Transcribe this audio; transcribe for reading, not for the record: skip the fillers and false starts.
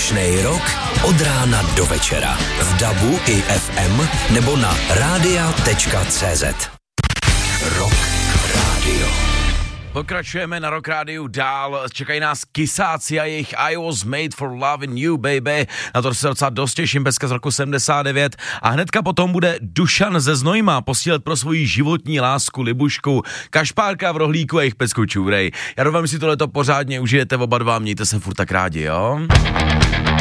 Věčnej rok od rána do večera. V DABu i FM nebo na radia.cz. Rock Radio. Pokračujeme na Rock Rádiu dál, čekají nás Kysáci a jejich I Was Made for Loving You, baby. Na to se docela dost těším, peska z roku 79. A hnedka potom bude Dušan ze Znojma posílat pro svoji životní lásku Libušku, Kašpárka v Rohlíku a jejich pecku Čůrej. Já doufám, že si tohleto pořádně užijete oba dva, mějte se furt tak rádi, jo?